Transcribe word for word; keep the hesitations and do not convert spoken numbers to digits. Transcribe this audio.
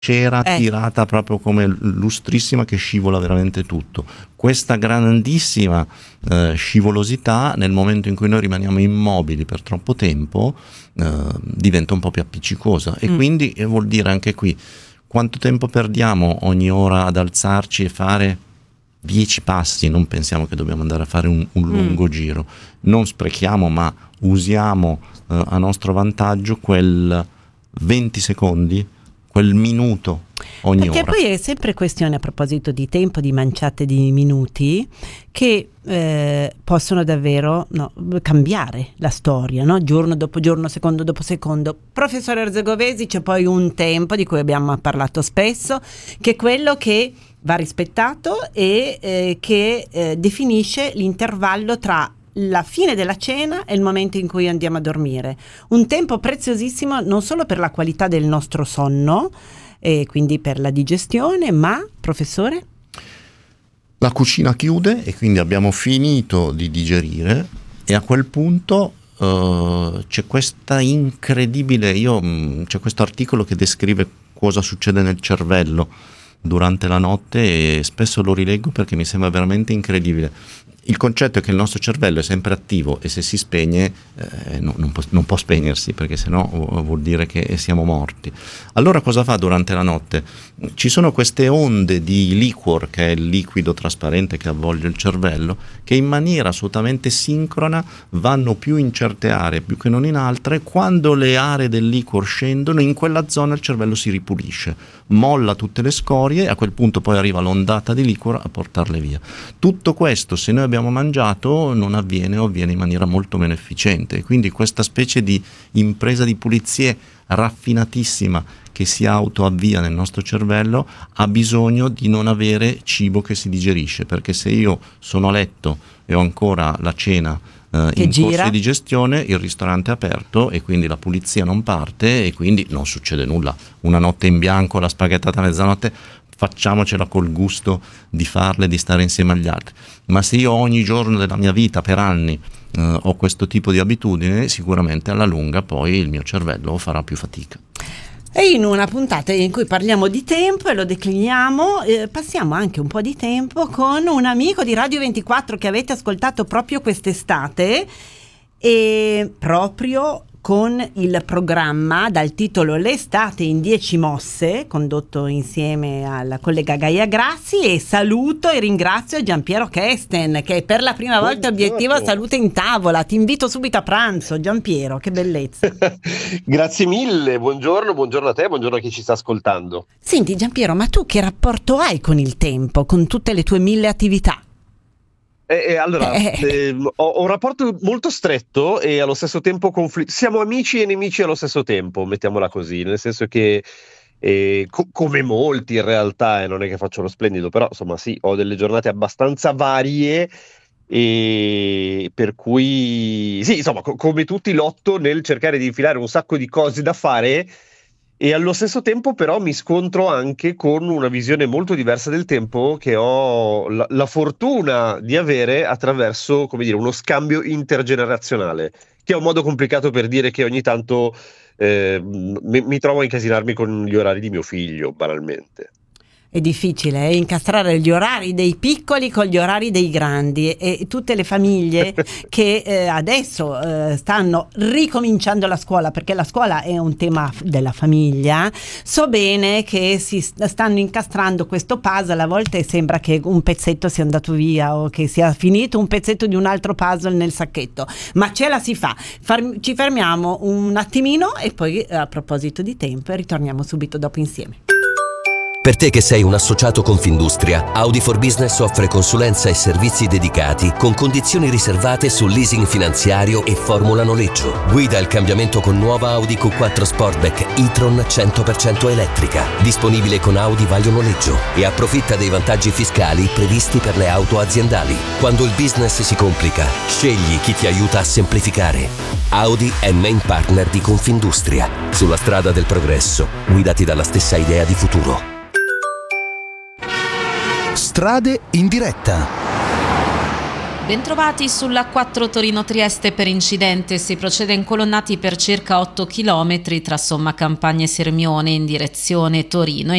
cera Eh. tirata proprio come lustrissima che scivola veramente tutto. Questa grandissima eh, scivolosità, nel momento in cui noi rimaniamo immobili per troppo tempo, eh, diventa un po' più appiccicosa e Mm. quindi eh, vuol dire anche qui quanto tempo perdiamo ogni ora ad alzarci e fare dieci passi. Non pensiamo che dobbiamo andare a fare un, un lungo Mm. giro, non sprechiamo ma usiamo eh, a nostro vantaggio quel venti secondi, quel minuto ogni Perché ora. poi è sempre questione, a proposito di tempo, di manciate di minuti, che eh, possono davvero no, cambiare la storia, no? Giorno dopo giorno, secondo dopo secondo. Professore Orzegovesi, c'è poi un tempo di cui abbiamo parlato spesso, che è quello che va rispettato e eh, che eh, definisce l'intervallo tra la fine della cena e il momento in cui andiamo a dormire. Un tempo preziosissimo non solo per la qualità del nostro sonno e quindi per la digestione, ma, professore? La cucina chiude e quindi abbiamo finito di digerire e a quel punto uh, c'è questa incredibile, io mh, c'è questo articolo che descrive cosa succede nel cervello durante la notte e spesso lo rileggo perché mi sembra veramente incredibile. Il concetto è che il nostro cervello è sempre attivo e se si spegne eh, no, non, può, non può spegnersi, perché sennò vuol dire che siamo morti. Allora cosa fa durante la notte? Ci sono queste onde di liquor, che è il liquido trasparente che avvolge il cervello, che in maniera assolutamente sincrona vanno più in certe aree più che non in altre. Quando le aree del liquor scendono, in quella zona il cervello si ripulisce, molla tutte le scorie e a quel punto poi arriva l'ondata di liquor a portarle via. Tutto questo, se noi abbiamo mangiato, non avviene o avviene in maniera molto meno efficiente. Quindi questa specie di impresa di pulizie raffinatissima che si autoavvia nel nostro cervello ha bisogno di non avere cibo che si digerisce, perché se io sono a letto e ho ancora la cena eh, in gira. corso di digestione, il ristorante è aperto e quindi la pulizia non parte e quindi non succede nulla. Una notte in bianco, la spaghettata a mezzanotte, facciamocela col gusto di farle, di stare insieme agli altri. Ma se io ogni giorno della mia vita per anni eh, ho questo tipo di abitudine, sicuramente alla lunga poi il mio cervello farà più fatica. E in una puntata in cui parliamo di tempo e lo decliniamo, eh, passiamo anche un po' di tempo con un amico di Radio ventiquattro che avete ascoltato proprio quest'estate, e proprio con il programma dal titolo L'estate in dieci mosse, condotto insieme alla collega Gaia Grassi. E saluto e ringrazio Giampiero Kesten, che per la prima volta obiettivo Salute in Tavola. Ti invito subito a pranzo, Giampiero, che bellezza. Grazie mille, buongiorno, buongiorno a te, buongiorno a chi ci sta ascoltando. Senti Giampiero, ma tu che rapporto hai con il tempo, con tutte le tue mille attività? Eh, eh, allora, Eh. eh, ho, ho un rapporto molto stretto e allo stesso tempo conflitto. Siamo amici e nemici allo stesso tempo, mettiamola così, nel senso che eh, co- come molti in realtà, e non è che faccio lo splendido, però insomma sì, ho delle giornate abbastanza varie e per cui sì, insomma, co- come tutti lotto nel cercare di infilare un sacco di cose da fare. E allo stesso tempo però mi scontro anche con una visione molto diversa del tempo che ho la, la fortuna di avere attraverso, come dire, uno scambio intergenerazionale, che è un modo complicato per dire che ogni tanto eh, mi, mi trovo a incasinarmi con gli orari di mio figlio, banalmente. È difficile eh, incastrare gli orari dei piccoli con gli orari dei grandi, e tutte le famiglie che eh, adesso eh, stanno ricominciando la scuola, perché la scuola è un tema della famiglia. So bene che si stanno incastrando questo puzzle, a volte sembra che un pezzetto sia andato via o che sia finito un pezzetto di un altro puzzle nel sacchetto, ma ce la si fa. Far- ci fermiamo un attimino e poi, a proposito di tempo, ritorniamo subito dopo insieme. Per te che sei un associato Confindustria, Audi for Business offre consulenza e servizi dedicati con condizioni riservate sul leasing finanziario e formula noleggio. Guida il cambiamento con nuova Audi Q quattro Sportback e-tron cento per cento elettrica, disponibile con Audi Vaglio Noleggio, e approfitta dei vantaggi fiscali previsti per le auto aziendali. Quando il business si complica, scegli chi ti aiuta a semplificare. Audi è main partner di Confindustria. Sulla strada del progresso, guidati dalla stessa idea di futuro. Strade in diretta. Bentrovati sulla quattro Torino-Trieste per incidente. Si procede incolonnati per circa otto chilometri tra Somma Campagna e Sirmione in direzione Torino.